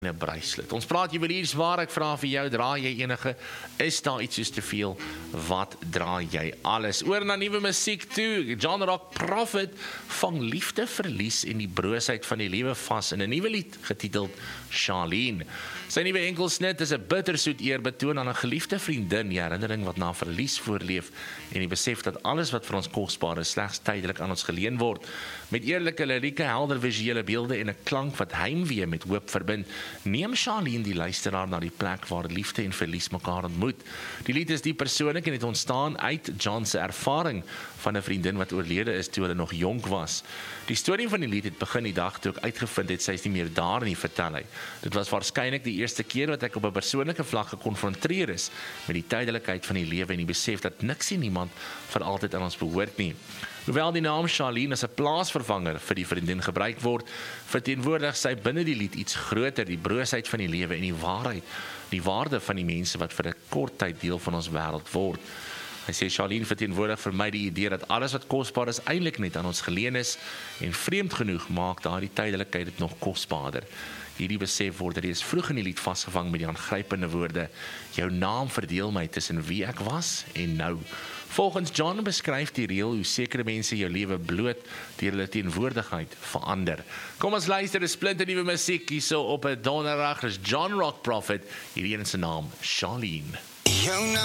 'n bracelet. Ons praat juweliers waar, ek vra vir jou, dra jy enige? Is daar iets soos te veel? Wat dra jy alles? Oor na nuwe musiek toe. John Rock Prophet vang liefde, verlies en die broosheid van die lewe vas in 'n nuwe lied getiteld Charlene. Sy nuwe enkelsnit is 'n bittersoet eerbetoon aan 'n geliefde vriendin, die herinnering wat na verlies voorleef en die besef dat alles wat vir ons kosbaar is slegs tydelik aan ons geleen word. Met eerlike lirieke, helder visuele beelde en 'n klank wat heimwee met hoop verbind, neem Charlene die luisteraar na die plek waar liefde en verlies mekaar ontmoet. Die lied is diep persoonlik en het ontstaan uit John se ervaring van 'n vriendin wat oorlede is toe hulle nog jonk was. Die storie van die lied het begin die dag toe ek uitgevind het sy is nie meer daar nie, vertel hy. Dit was waarskynlik die eerste keer wat ek op 'n persoonlike vlak gekonfronteer is met die tydelikheid van die lewe en die besef dat niks en niemand vir altyd aan ons behoort nie. Hoewel die naam Charlene as 'n plaasvervanger vir die vriendin gebruik word, verteenwoordig sy binne die lied iets groter, die broosheid van die lewe en die waarheid, die waarde van die mense wat vir 'n kort tyd deel van ons wêreld word. Hy sê Charlene verteenwoordig vir my die idee dat alles wat kosbaar is eintlik net aan ons geleen is en vreemd genoeg maak daardie tydelikheid dit nog kosbaarder. Hierdie besef word reeds vroeg in die lied vasgevang met die aangrypende woorde: jou naam verdeel my tussen wie ek was en nou. Volgens John beskryf die reël hoe sekere mense jou lewe bloot deur hulle teenwoordigheid verander. Kom ons luister, 'n splinternuwe musiek hierso op 'n donderdag. Dis John Rock Prophet, hierdie een se naam Charlene.